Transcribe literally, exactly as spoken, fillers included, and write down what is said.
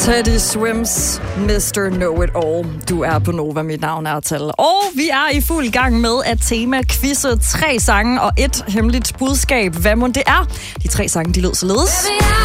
Teddy Swims, mister Know-It-All. Du er på Nova, mit navn er Tal. Og vi er i fuld gang med at tema-quizze tre sange og et hemmeligt budskab. Hvad må det er? De tre sange, de lød således.